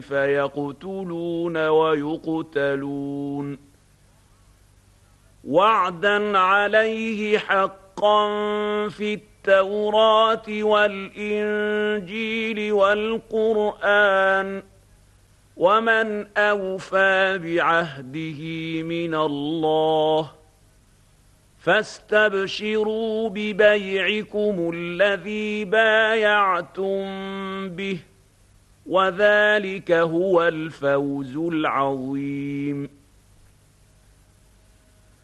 فيقتلون ويقتلون وعدا عليه حقا في التوراة والإنجيل والقرآن ومن أوفى بعهده من الله فاستبشروا ببيعكم الذي بايعتم به وذلك هو الفوز العظيم.